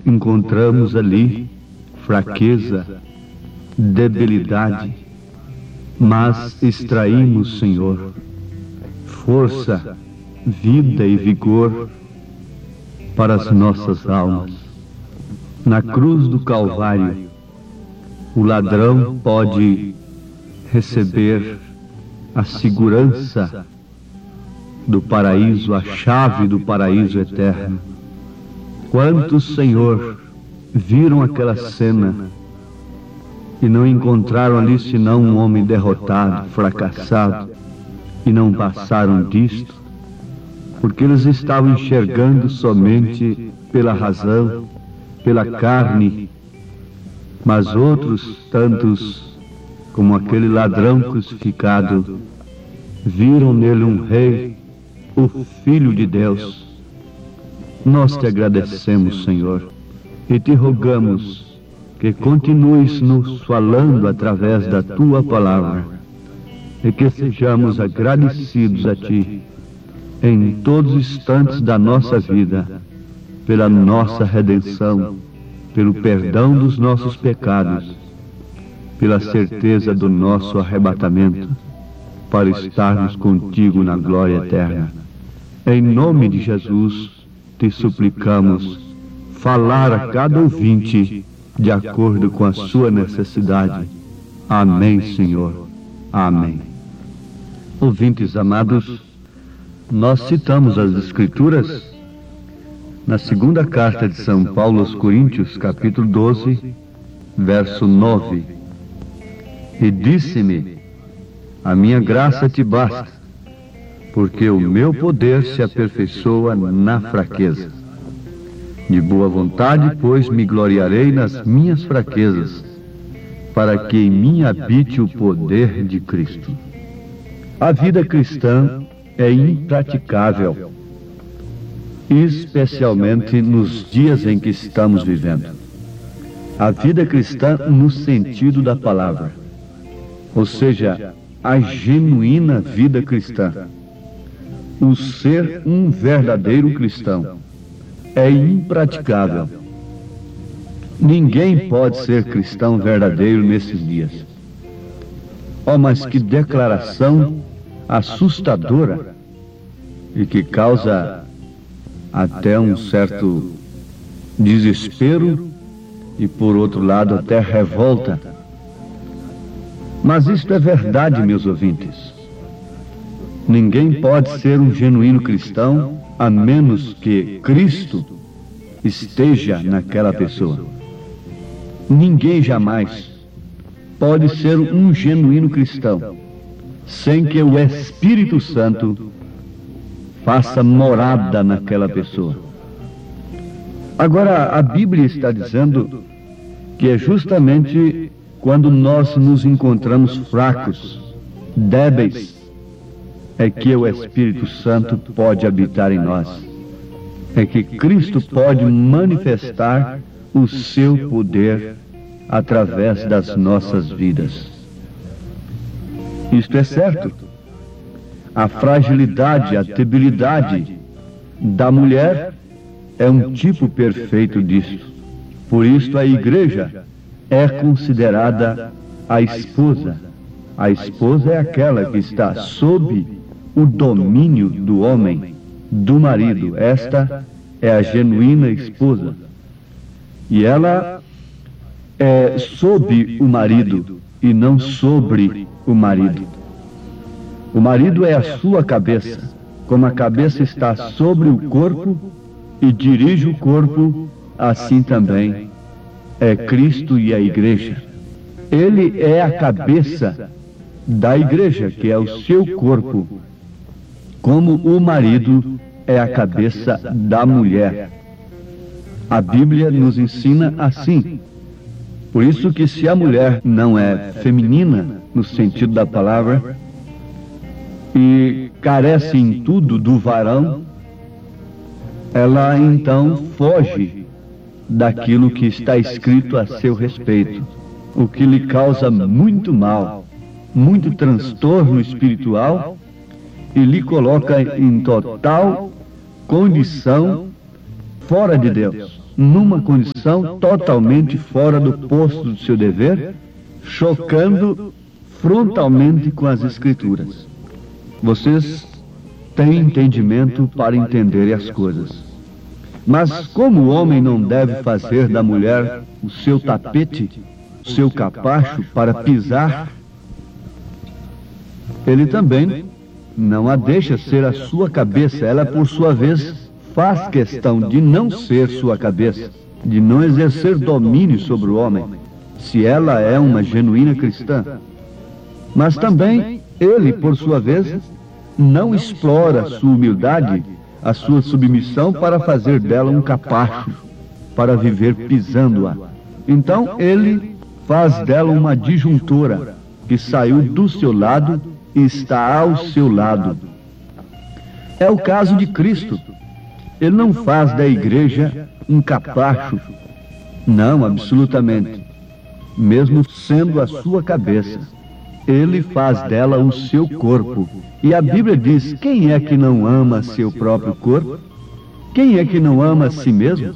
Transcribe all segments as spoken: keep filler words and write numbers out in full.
encontramos ali fraqueza, debilidade, mas extraímos, Senhor, força, vida e vigor para as nossas almas. Na cruz do Calvário, o ladrão pode receber a segurança do paraíso, a chave do paraíso eterno. Quantos, Senhor, viram aquela cena e não encontraram ali senão um homem derrotado, fracassado, e não passaram disto, porque eles estavam enxergando somente pela razão, pela carne, mas outros tantos, como aquele ladrão crucificado, viram nele um rei, o Filho de Deus. Nós te agradecemos, Senhor, e te rogamos que continues nos falando através da tua palavra e que sejamos agradecidos a ti em todos os instantes da nossa vida, pela nossa redenção, pelo perdão dos nossos pecados, pela certeza do nosso arrebatamento, para estarmos contigo na glória eterna. Em nome de Jesus, te suplicamos falar a cada ouvinte de acordo com a sua necessidade. Amém, Senhor. Amém. Ouvintes amados, nós citamos as Escrituras na segunda carta de São Paulo aos Coríntios, capítulo doze, verso nove. E disse-me: a minha graça te basta, porque o meu poder se aperfeiçoa na fraqueza. De boa vontade, pois, me gloriarei nas minhas fraquezas, para que em mim habite o poder de Cristo. A vida cristã é impraticável, especialmente nos dias em que estamos vivendo. A vida cristã no sentido da palavra, ou seja, a genuína vida cristã, o ser um verdadeiro cristão, é impraticável. Ninguém pode ser cristão verdadeiro nesses dias. Oh, mas que declaração assustadora e que causa até um certo desespero e, por outro lado, até revolta. Mas isto é verdade, meus ouvintes. Ninguém pode ser um genuíno cristão a menos que Cristo esteja naquela pessoa. Ninguém jamais pode ser um genuíno cristão sem que o Espírito Santo faça morada naquela pessoa. Agora, a Bíblia está dizendo que é justamente quando nós nos encontramos fracos, débeis, é que o Espírito Santo pode habitar em nós. É que Cristo pode manifestar o seu poder através das nossas vidas. Isto é certo. A fragilidade, a debilidade da mulher é um tipo perfeito disso. Por isso a igreja é considerada a esposa. A esposa é aquela que está sob o domínio do homem, do marido. Esta é a genuína esposa. E ela é sob o marido e não sobre o marido. O marido é a sua cabeça. Como a cabeça está sobre o corpo e dirige o corpo, assim também é Cristo e a igreja. Ele é a cabeça da igreja, que é o seu corpo, como o marido é a cabeça da mulher. A Bíblia nos ensina assim. Por isso que se a mulher não é feminina, no sentido da palavra, e carece em tudo do varão, ela então foge daquilo que está escrito a seu respeito, o que lhe causa muito mal, muito transtorno espiritual, e lhe coloca em total condição fora de Deus. numa condição totalmente fora do posto do seu dever, chocando frontalmente com as Escrituras. Vocês têm entendimento para entenderem as coisas. Mas como o homem não deve fazer da mulher o seu tapete, o seu capacho para pisar, ele também não a deixa ser a sua cabeça. Ela, por sua vez, faz questão de não ser sua cabeça, de não exercer domínio sobre o homem, se ela é uma genuína cristã. Mas também ele, por sua vez, não explora sua humildade, a sua submissão para fazer dela um capacho, para viver pisando-a. Então ele faz dela uma disjuntora que saiu do seu lado e está ao seu lado. É o caso de Cristo. Ele não faz da igreja um capacho. Não, absolutamente. Mesmo sendo a sua cabeça, ele faz dela o seu corpo. E a Bíblia diz: quem é que não ama seu próprio corpo? Quem é que não ama a si mesmo?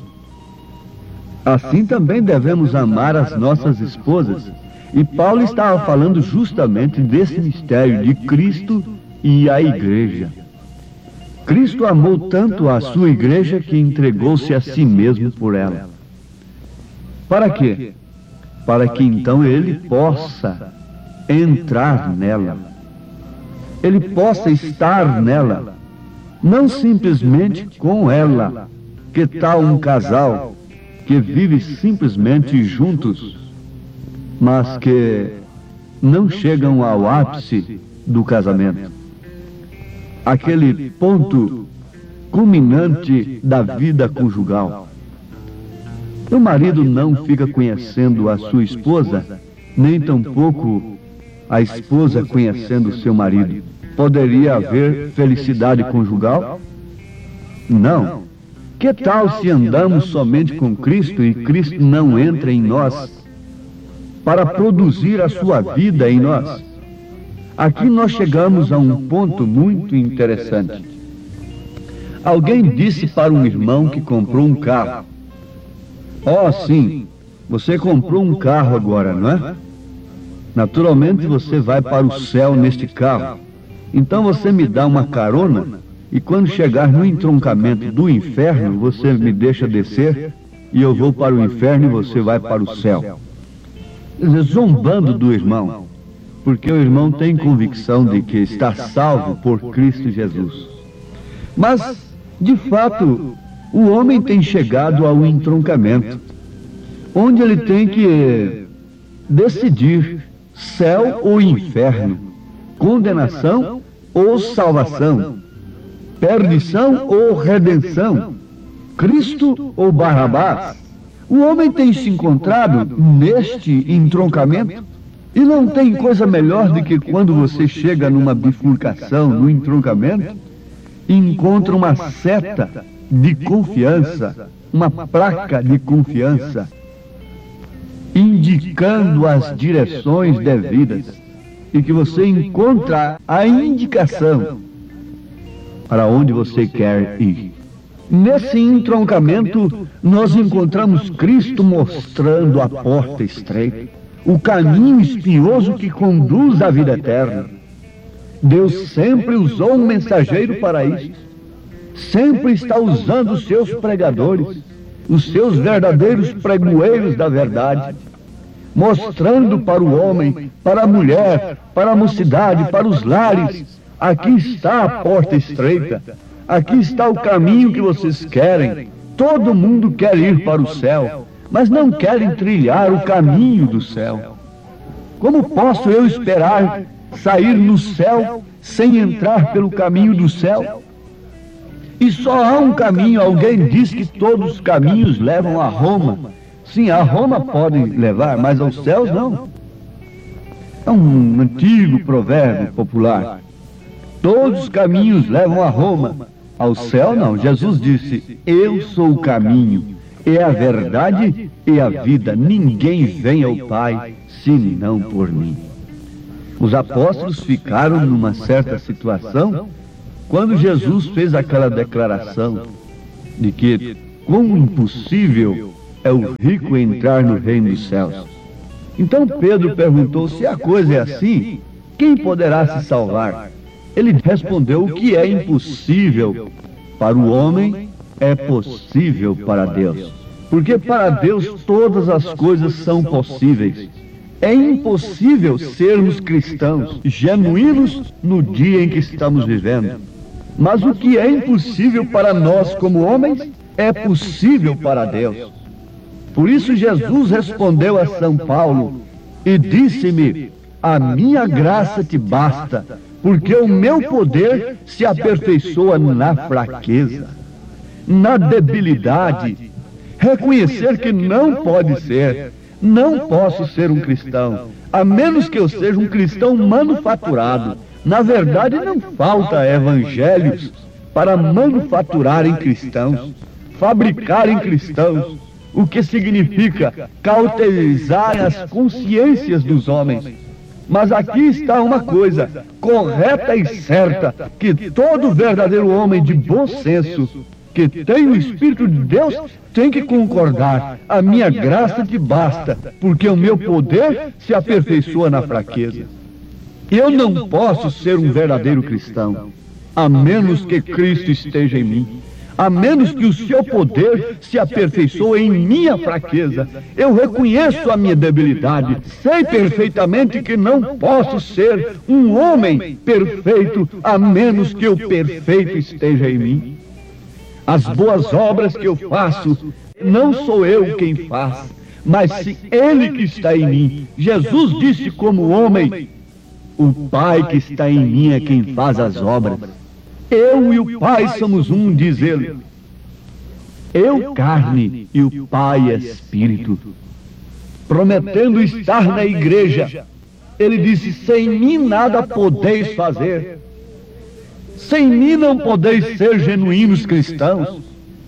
Assim também devemos amar as nossas esposas. E Paulo estava falando justamente desse mistério de Cristo e a igreja. Cristo amou tanto a sua igreja que entregou-se a si mesmo por ela. Para quê? Para que então ele possa entrar nela. Ele possa estar nela. Não simplesmente com ela. Que tal um casal que vive simplesmente juntos, mas que não chegam ao ápice do casamento, aquele ponto culminante da vida conjugal. O marido não fica conhecendo a sua esposa, nem tampouco a esposa conhecendo o seu marido. Poderia haver felicidade conjugal? Não. Que tal se andamos somente com Cristo e Cristo não entra em nós para produzir a sua vida em nós? Aqui nós chegamos a um ponto muito interessante. Alguém disse para um irmão que comprou um carro: ó, sim, você comprou um carro agora, não é? Naturalmente você vai para o céu neste carro. Então você me dá uma carona e quando chegar no entroncamento do inferno, você me deixa descer e eu vou para o inferno e você vai para o céu. Quer dizer, zombando do irmão, porque o irmão tem convicção de que está salvo por Cristo Jesus. Mas, de fato, o homem tem chegado ao entroncamento, onde ele tem que decidir céu ou inferno, condenação ou salvação, perdição ou redenção, Cristo ou Barrabás. O homem tem se encontrado neste entroncamento e não tem coisa melhor do que quando você chega numa bifurcação, no entroncamento, e encontra uma seta de confiança, uma placa de confiança, indicando as direções devidas, e que você encontra a indicação para onde você quer ir. Nesse entroncamento, nós encontramos Cristo mostrando a porta estreita, o caminho espinhoso que conduz à vida eterna. Deus sempre usou um mensageiro para isso. Sempre está usando os seus pregadores, os seus verdadeiros pregoeiros da verdade, mostrando para o homem, para a mulher, para a mocidade, para os lares: aqui está a porta estreita, aqui está o caminho que vocês querem. Todo mundo quer ir para o céu, mas não querem trilhar o caminho do céu. Como posso eu esperar sair no céu sem entrar pelo caminho do céu? E só há um caminho. Alguém diz que todos os caminhos levam a Roma. Sim, a Roma pode levar, mas aos céus não. É um antigo provérbio popular. Todos os caminhos levam a Roma, ao céu não. Jesus disse: eu sou o caminho, é a verdade e a vida. Ninguém vem ao Pai senão por mim. Os apóstolos ficaram numa certa situação quando Jesus fez aquela declaração de que quão impossível é o rico entrar no reino dos céus. Então Pedro perguntou: se a coisa é assim, quem poderá se salvar? Ele respondeu: o que é impossível para o homem é possível para Deus. Porque para Deus todas as coisas são possíveis. É impossível sermos cristãos genuínos no dia em que estamos vivendo. Mas o que é impossível para nós como homens é possível para Deus. Por isso Jesus respondeu a São Paulo e disse-me: a minha graça te basta, porque o meu poder se aperfeiçoa na fraqueza, na debilidade. Reconhecer que não pode ser, não posso ser um cristão, a menos que eu seja um cristão manufaturado. Na verdade, não falta evangelhos para manufaturarem cristãos, fabricarem cristãos, o que significa cauterizar as consciências dos homens. Mas aqui está uma coisa correta e certa, que todo verdadeiro homem de bom senso, que tem o Espírito de Deus, tem que concordar: a minha graça te basta, porque o meu poder se aperfeiçoa na fraqueza. Eu não posso ser um verdadeiro cristão, a menos que Cristo esteja em mim, a menos que o seu poder se aperfeiçoe em minha fraqueza. Eu reconheço a minha debilidade, sei perfeitamente que não posso ser um homem perfeito, a menos que o perfeito esteja em mim. As boas obras que eu faço, não sou eu quem faz, mas sim Ele que está em mim. Jesus disse como homem: o Pai que está em mim é quem faz as obras. Eu e o Pai somos um, diz Ele. Eu carne e o Pai espírito. Prometendo estar na igreja, Ele disse: sem mim nada podeis fazer. Sem mim não podeis ser genuínos cristãos.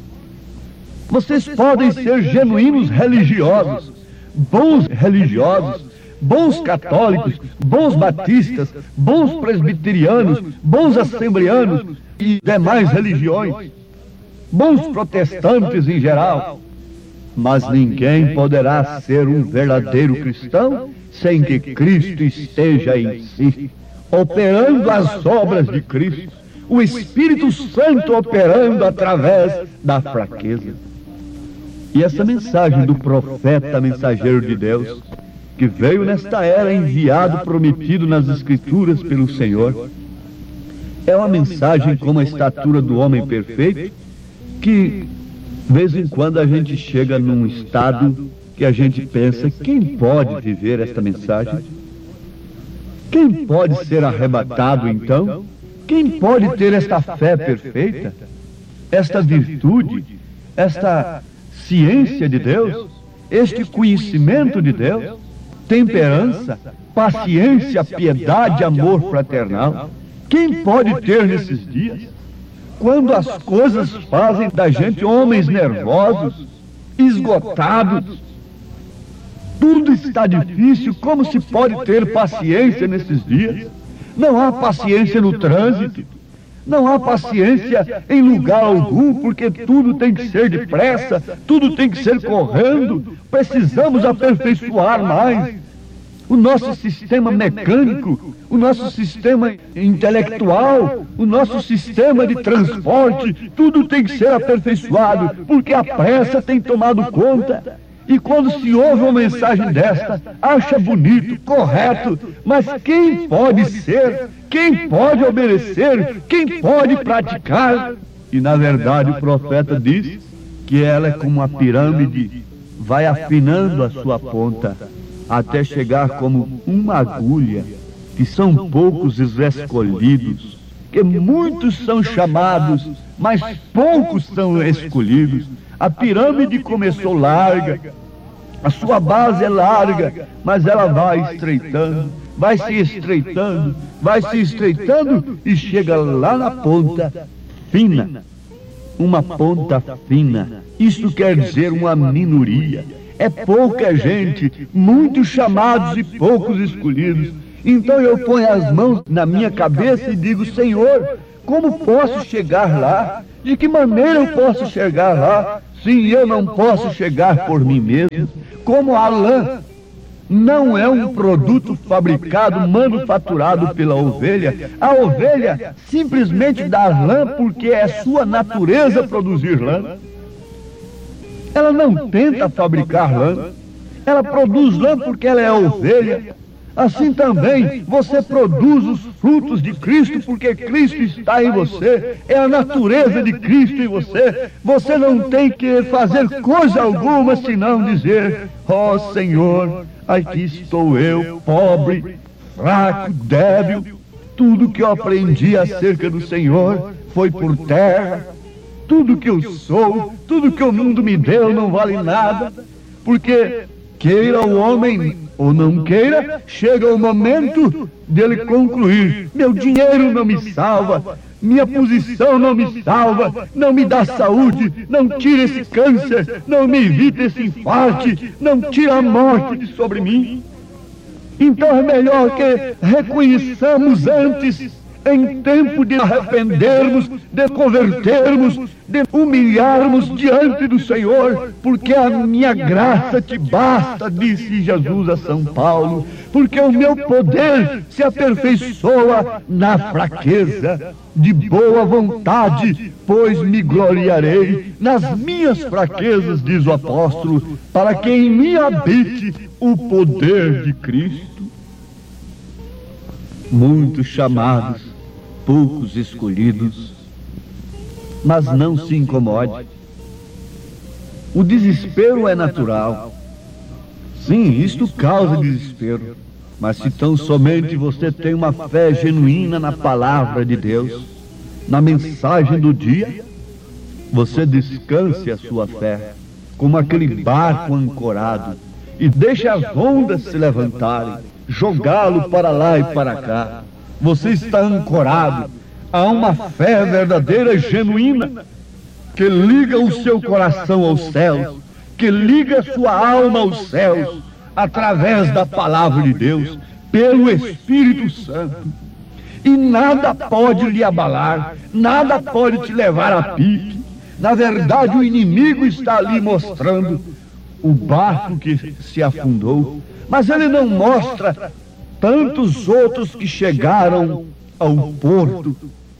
Vocês podem ser genuínos religiosos, bons religiosos, bons católicos, bons batistas, bons presbiterianos, bons assembleanos e demais religiões, bons protestantes em geral. Mas ninguém poderá ser um verdadeiro cristão sem que Cristo esteja em si, operando as obras de Cristo, o Espírito Santo operando através da fraqueza. E essa mensagem do profeta mensageiro de Deus, que veio nesta era enviado, prometido nas Escrituras pelo Senhor, é uma mensagem como a estatura do homem perfeito, que de vez em quando a gente chega num estado que a gente pensa: quem pode viver esta mensagem? Quem pode ser arrebatado então? Quem pode ter esta fé perfeita, esta virtude, esta ciência de Deus, este conhecimento de Deus, temperança, paciência, piedade, amor fraternal? Quem pode ter nesses dias? Quando as coisas fazem da gente homens nervosos, esgotados, tudo está difícil, como se pode ter paciência nesses dias? Não há paciência no trânsito, não há paciência em lugar algum, porque tudo tem que ser depressa, tudo tem que ser correndo. Precisamos aperfeiçoar mais o nosso sistema mecânico, o nosso sistema intelectual, o nosso sistema de transporte. Tudo tem que ser aperfeiçoado, porque a pressa tem tomado conta. E quando se ouve uma mensagem desta, acha bonito, correto, mas quem pode ser, quem pode obedecer, quem pode praticar? E na verdade o profeta diz que ela é como uma pirâmide, vai afinando a sua ponta, até chegar como uma agulha, que são poucos os escolhidos, que muitos são chamados, mas poucos são escolhidos. A pirâmide começou larga, a sua base é larga, mas ela vai estreitando, vai se estreitando, vai se estreitando e chega lá na ponta fina. Uma ponta fina, isso quer dizer uma minoria. É pouca gente, muitos chamados e poucos escolhidos. Então eu ponho as mãos na minha cabeça e digo: Senhor, como posso chegar lá? De que maneira eu posso chegar lá? Sim, eu não posso chegar por mim mesmo. Como a lã não é um produto fabricado, manufaturado pela ovelha. A ovelha simplesmente dá lã porque é sua natureza produzir lã. Ela não tenta fabricar lã. Ela produz lã porque ela é ovelha. Assim também, você produz os frutos de Cristo porque Cristo está em você. É a natureza de Cristo em você. Você não tem que fazer coisa alguma senão dizer: ó Senhor, aqui estou eu, pobre, fraco, débil. Tudo que eu aprendi acerca do Senhor foi por terra. Tudo que eu sou, tudo que o mundo me deu não vale nada. Porque queira o homem ou não queira, chega o momento dele concluir: meu dinheiro não me salva, minha posição não me salva, não me dá saúde, não tira esse câncer, não me evita esse infarte, não tira a morte de sobre mim. Então é melhor que reconheçamos antes, em tempo de arrependermos, de convertermos, de humilharmos diante do Senhor, porque a minha graça te basta, disse Jesus a São Paulo, porque o meu poder se aperfeiçoa na fraqueza. De boa vontade, pois me gloriarei nas minhas fraquezas, diz o apóstolo, para que em mim habite o poder de Cristo. Muitos chamados, poucos escolhidos, mas não se incomode. O desespero é natural. Sim, isto causa desespero. Mas se tão somente você tem uma fé genuína na palavra de Deus, na mensagem do dia, você descanse a sua fé, como aquele barco ancorado, e deixe as ondas se levantarem, jogá-lo para lá e para cá. Você está ancorado a uma fé verdadeira e genuína, que liga o seu coração aos céus, que liga a sua alma aos céus, através da palavra de Deus, pelo Espírito Santo. E nada pode lhe abalar, nada pode te levar a pique. Na verdade, o inimigo está ali mostrando o barco que se afundou, mas ele não mostra tantos outros que chegaram ao porto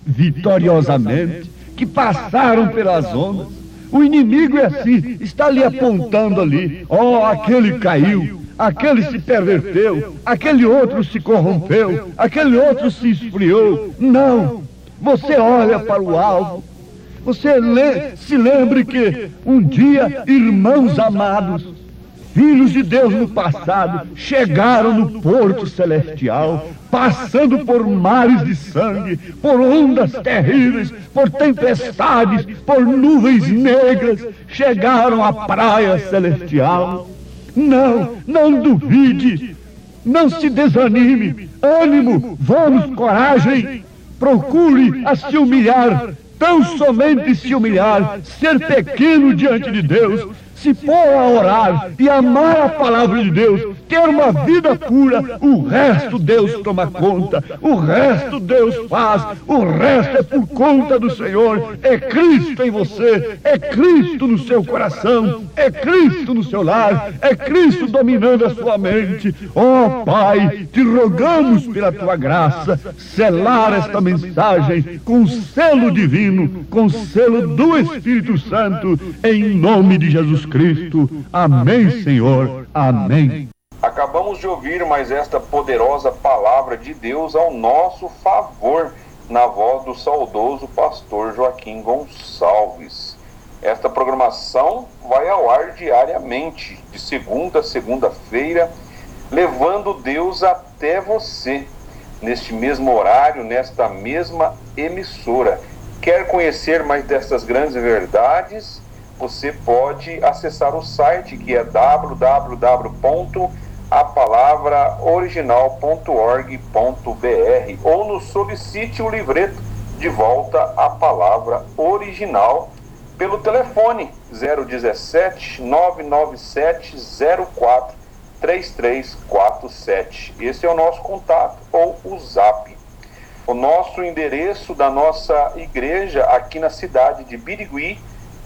vitoriosamente, que passaram pelas ondas. O inimigo é assim, está ali apontando ali: ó, oh, aquele caiu, aquele se perverteu, aquele outro se corrompeu, aquele outro se esfriou. Não, você olha para o alvo. Você lê, se lembre que um dia, irmãos amados, filhos de Deus no passado, chegaram no porto celestial, passando por mares de sangue, por ondas terríveis, por tempestades, por nuvens negras, chegaram à praia celestial. Não, não duvide, não se desanime, ânimo, vamos, coragem, procure a se humilhar, tão somente se humilhar, ser pequeno diante de Deus, se pôr a orar e amar a palavra de Deus, ter uma vida pura, o resto Deus toma conta, o resto Deus faz, o resto é por conta do Senhor. É Cristo em você, é Cristo no seu coração, é Cristo no seu lar, é Cristo dominando a sua mente. Ó Pai, te rogamos pela tua graça, selar esta mensagem com selo divino, com selo do Espírito Santo, em nome de Jesus Cristo. Amém, Senhor. Amém. Acabamos de ouvir mais esta poderosa palavra de Deus ao nosso favor, na voz do saudoso pastor Joaquim Gonçalves. Esta programação vai ao ar diariamente, de segunda a segunda-feira, levando Deus até você, neste mesmo horário, nesta mesma emissora. Quer conhecer mais destas grandes verdades? Você pode acessar o site, que é w w w ponto a palavra original ponto org ponto b r, ou nos solicite o livreto De Volta à Palavra Original pelo telefone zero um sete, nove nove sete, zero quatro, três três quatro sete. Esse é o nosso contato, ou o zap. O nosso endereço da nossa igreja aqui na cidade de Birigui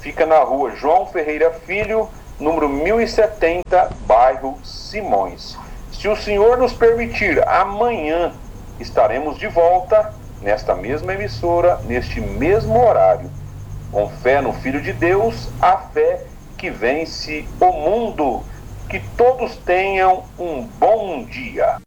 Fica na rua João Ferreira Filho, número mil e setenta, bairro Simões. Se o Senhor nos permitir, amanhã estaremos de volta nesta mesma emissora, neste mesmo horário. Com fé no Filho de Deus, a fé que vence o mundo. Que todos tenham um bom dia.